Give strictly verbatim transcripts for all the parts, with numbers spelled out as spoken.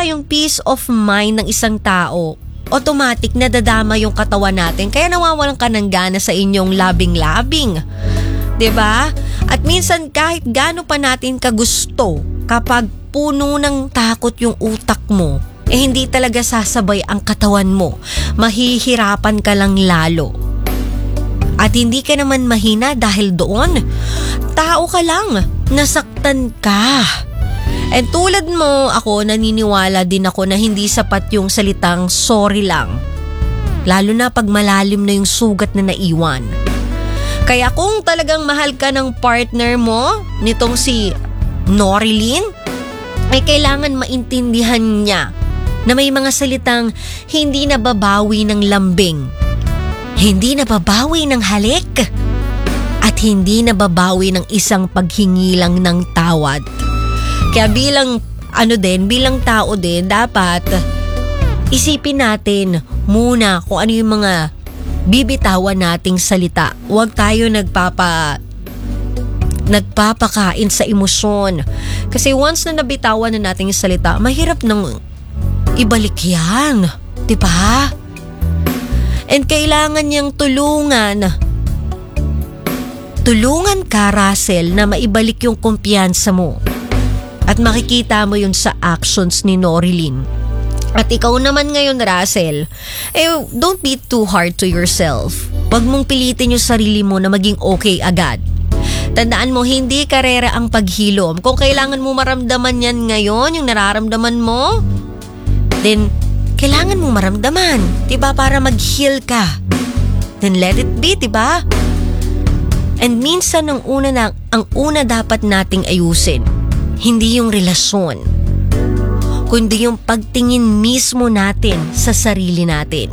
nawawala yung peace of mind ng isang tao, automatic nadadama yung katawan natin. Kaya nawawalan ka ng gana sa inyong labing-labing. 'Di ba? At minsan kahit gaano pa natin kagusto, kapag puno ng takot yung utak mo, eh hindi talaga sasabay ang katawan mo. Mahihirapan ka lang lalo. At hindi ka naman mahina dahil doon. Tao ka lang, nasaktan ka. And tulad mo, ako naniniwala din ako na hindi sapat yung salitang sorry lang. Lalo na pag malalim na yung sugat na naiwan. Kaya kung talagang mahal ka ng partner mo, nitong si Norilyn, ay kailangan maintindihan niya na may mga salitang hindi nababawi ng lambing, hindi nababawi ng halik, at hindi nababawi ng isang paghingi lang ng tawad. Kaya bilang ano din, bilang tao din, dapat isipin natin muna kung ano yung mga bibitawan nating salita. Huwag tayo nagpapa nagpapakain sa emosyon. Kasi once na nabitawan na nating salita, mahirap nang ibalik yan. Diba? And kailangan niyang tulungan. Tulungan ka, Russell, na maibalik yung kumpiyansa mo. At makikita mo yun sa actions ni Norilyn. At ikaw naman ngayon, Russell, eh, don't be too hard to yourself. Huwag mong pilitin yung sarili mo na maging okay agad. Tandaan mo, hindi karera ang paghilom. Kung kailangan mo maramdaman yan ngayon, yung nararamdaman mo, then kailangan mo maramdaman, diba, para mag-heal ka. Then let it be, diba? And minsan ang una, na, ang una dapat nating ayusin, hindi yung relasyon, kundi yung pagtingin mismo natin sa sarili natin.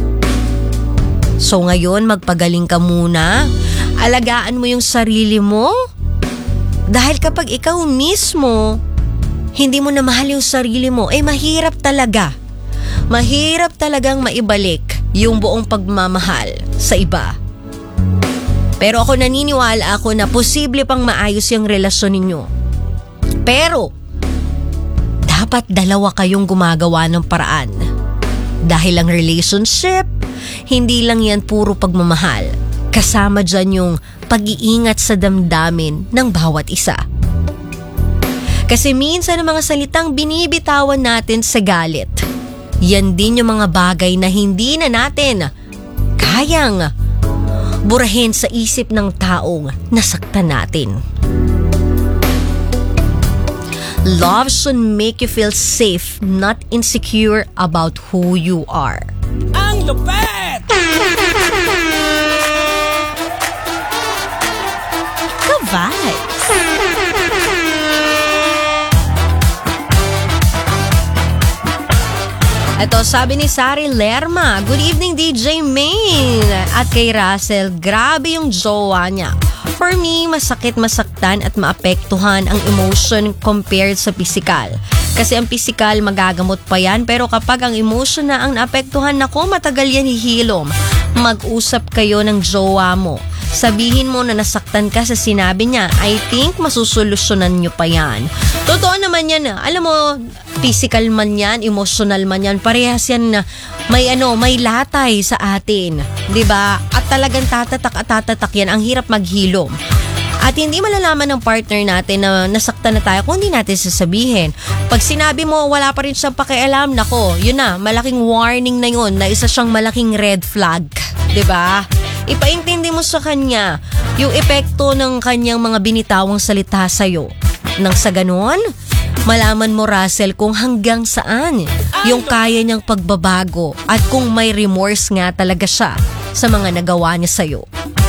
So ngayon, magpagaling ka muna. Alagaan mo yung sarili mo. Dahil kapag ikaw mismo hindi mo na mahal yung sarili mo, eh mahirap talaga. Mahirap talagang maibalik yung buong pagmamahal sa iba. Pero ako naniniwala ako na posible pang maayos yung relasyon ninyo. Pero dapat dalawa kayong gumagawa ng paraan. Dahil ang relationship, hindi lang yan puro pagmamahal. Kasama dyan yung pag-iingat sa damdamin ng bawat isa. Kasi minsan ang mga salitang binibitawan natin sa galit, yan din yung mga bagay na hindi na natin kayang burahin sa isip ng taong nasaktan natin. Love should make you feel safe, not insecure about who you are. Ang lupet! Ka-vibes! Ito, sabi ni Sari Lerma, good evening D J Main. At kay Russell, grabe yung jowa niya. For me, masakit masaktan at maapektuhan ang emotion compared sa physical. Kasi ang physical magagamot pa yan, pero kapag ang emotion na ang naapektuhan, nako, matagal yan hihilom. Mag-usap kayo ng jowa mo. Sabihin mo na nasaktan ka sa sinabi niya. I think masusolusyonan nyo pa yan. Totoo naman yan. Alam mo, physical man yan, emotional man yan, parehas yan na may ano, may latay sa atin. 'Di ba? At talagang tatatak at tatatak yan. Ang hirap maghilom. At hindi malalaman ng partner natin na nasaktan na tayo kung hindi natin sasabihin. Pag sinabi mo wala pa rin siyang pakialam, nako, yun na, malaking warning na yun, na isa siyang malaking red flag. 'Di ba? Ipaintindi mo sa kanya yung epekto ng kanyang mga binitawang salita sa'yo. Nang sa ganon, malaman mo, Russell, kung hanggang saan yung kaya niyang pagbabago at kung may remorse nga talaga siya sa mga nagawa niya sa'yo.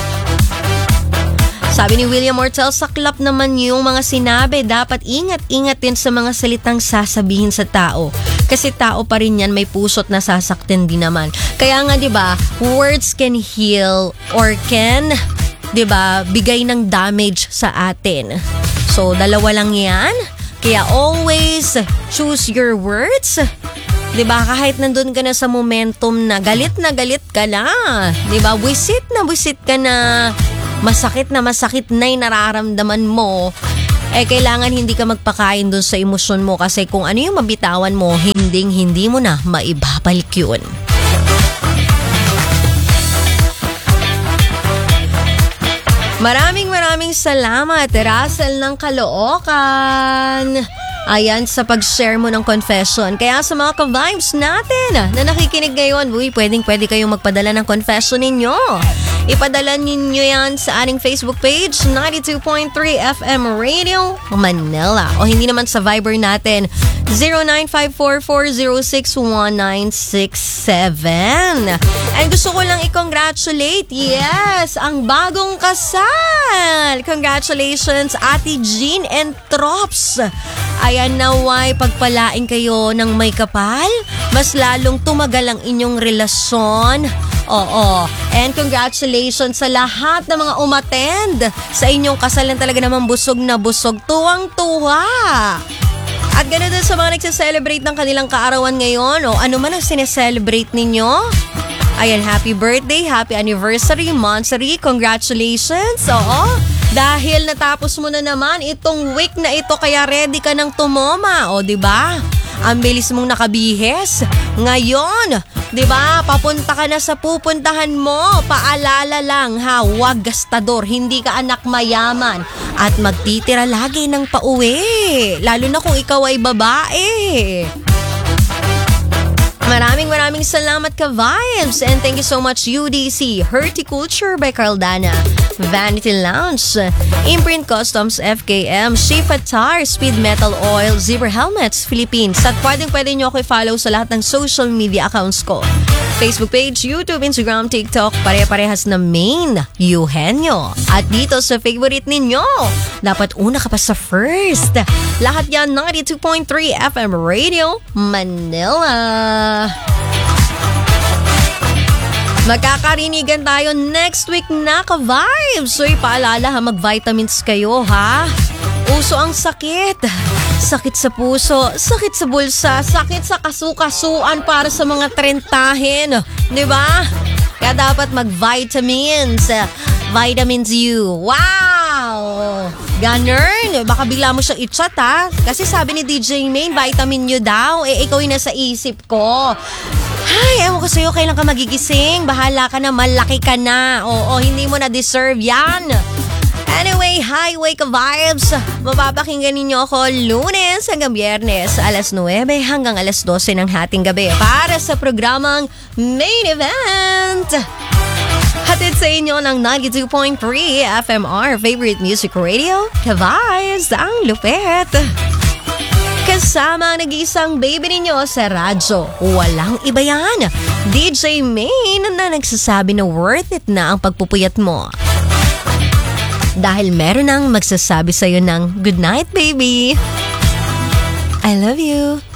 Sabi ni William Mortel, saklap naman yung mga sinabi. Dapat ingat-ingat din sa mga salitang sasabihin sa tao. Kasi tao pa rin yan, may puso't nasasaktan din naman. Kaya nga, di ba, words can heal or can, di ba, bigay ng damage sa atin. So, dalawa lang yan. Kaya always choose your words. 'Di ba? Kahit nandun ka na sa momentum na galit na galit ka na, 'di ba? Wisit na wisit ka na, masakit na masakit na 'yung nararamdaman mo. eh kailangan hindi ka magpakain dun sa emosyon mo kasi kung ano yung mabitawan mo, hinding hindi mo na maibabalik yun. Maraming maraming salamat, Russell ng Caloocan. Ayan, sa pag-share mo ng confession. Kaya sa mga ka-vibes natin na nakikinig ngayon, uy, pwedeng pwede kayong magpadala ng confession ninyo. Ipadala ninyo yan sa ating Facebook page, ninety-two point three F M Radio Manila. O hindi naman sa Viber natin, zero nine five four four zero six one nine six seven. And gusto ko lang i-congratulate, yes, ang bagong kasal. Congratulations, Ate Jean and Trops. Ayan, naway pagpalaing kayo ng may kapal, mas lalong tumagal ang inyong relasyon. Oo. And congratulations sa lahat ng mga umattend sa inyong kasalan, talaga naman busog na busog, tuwang-tuwa. At ganoon din sa mga nagsiselebrate ng kanilang kaarawan ngayon, o ano man ang sineselebrate ninyo. Ayan, happy birthday, happy anniversary, monthsary, congratulations. Oo. Dahil natapos mo na naman itong week na ito, kaya ready ka ng tumoma, o di ba? Ang bilis mong nakabihes. Ngayon, di ba? Papunta ka na sa pupuntahan mo. Paalala lang ha, huwag gastador, hindi ka anak mayaman at magtitira lagi ng pauwi. Lalo na kung ikaw ay babae. Maraming maraming salamat ka-vibes, and thank you so much U D C, Horticulture by Carldana, Vanity Lounge, Imprint Customs F K M, Shifatar, Speed Metal Oil, Zebra Helmets Philippines. At pwedeng pwede nyo ako i-follow sa lahat ng social media accounts ko. Facebook page, YouTube, Instagram, TikTok, pare-parehas na main Eugenio. At dito sa favorite ninyo, dapat una ka pa sa first. Lahat yan ninety-two point three F M Radio Manila. Magkakarinigan tayo next week na ka-vibes. So ipaalala ha, mag-vitamins kayo ha. Uso ang sakit. Sakit sa puso, sakit sa bulsa, sakit sa kasukasuan para sa mga trentahin. Diba? Kaya dapat mag-vitamins. Vitamins U. Wow! Ganun. Baka bigla mo siyang i-chat ha. Kasi sabi ni D J Main, vitamin U daw. Eh, ikaw yung nasa isip ko. Ay, ewan ko sa'yo, kailan ka magigising? Bahala ka na, malaki ka na. Oo, hindi mo na deserve yan. Anyway, highway ka vibes. Mapapakinggan ninyo ako Lunes hanggang Biyernes, alas nuwebe hanggang alas dose ng hating gabi para sa programang Main Event. Hatid sa inyo ng ninety-two point three F M R Favorite Music Radio, ka-vibes, ang lupet. Kasama ang nag-iisang baby ninyo sa radyo. Walang iba yan. D J Main na nagsasabi na worth it na ang pagpupuyat mo. Dahil meron nang magsasabi sa'yo ng good night, baby. I love you.